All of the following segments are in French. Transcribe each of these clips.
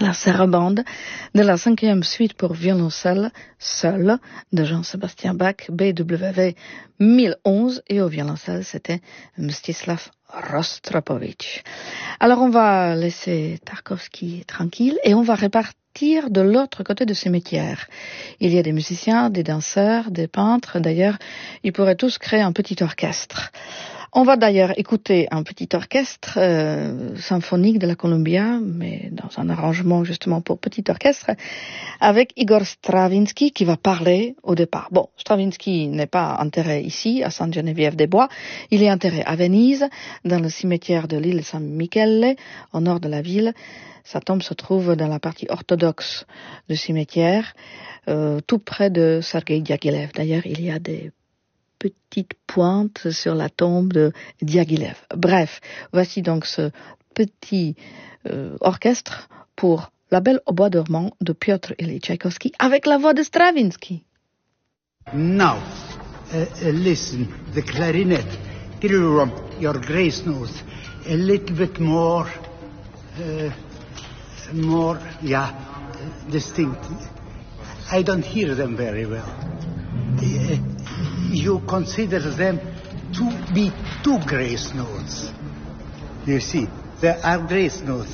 la sarabande de la 5e suite pour violoncelle seul de Jean-Sébastien Bach, BWV 1011, et au violoncelle c'était Mstislav Rostropovitch. Alors on va laisser Tarkovsky tranquille et on va repartir de l'autre côté de ce cimetière. Il y a des musiciens, des danseurs, des peintres, d'ailleurs ils pourraient tous créer un petit orchestre. On va d'ailleurs écouter un petit orchestre symphonique de la Columbia, mais dans un arrangement justement pour petit orchestre, avec Igor Stravinsky qui va parler au départ. Bon, Stravinsky n'est pas enterré ici, à Sainte-Geneviève-des-Bois, il est enterré à Venise, dans le cimetière de l'île San Michele, au nord de la ville. Sa tombe se trouve dans la partie orthodoxe du cimetière, tout près de Sergei Diaghilev. D'ailleurs, il y a des petite pointe sur la tombe de Diaghilev. Bref, voici donc ce petit orchestre pour La Belle au bois dormant de Piotr Ilyich Tchaïkovski avec la voix de Stravinsky. Now, listen, the clarinet. Your grace note. A little bit more, distinct. I don't hear them very well. You consider them to be two grace notes. You see, there are grace notes.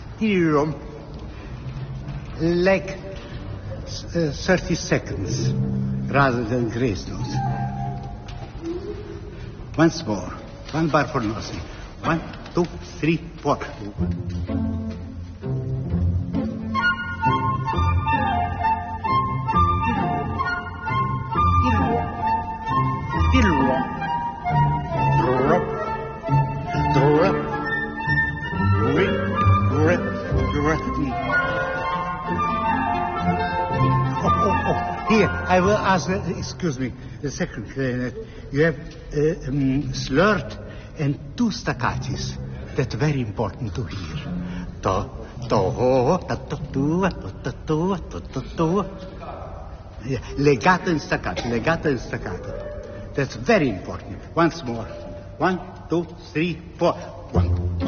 Like 30 seconds rather than grace notes. Once more. One bar for nothing. 1, 2, 3, 4. Here, I will ask, excuse me, the second clarinet. You have slurred and two staccatis. That's very important to hear. To, yeah, legato and staccato, legato and staccato. That's very important. Once more. 1, 2, 3, 4. 1.